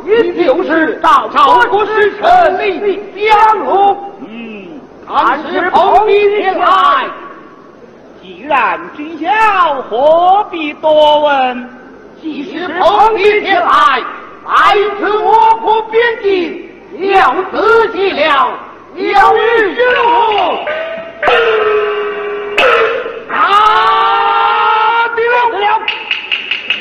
你就是赵国使臣李江路。看是蓬荜前来。 既然君晓，何必多问？ 既是蓬荜前来，来自我国边境，要自己了，要与之路。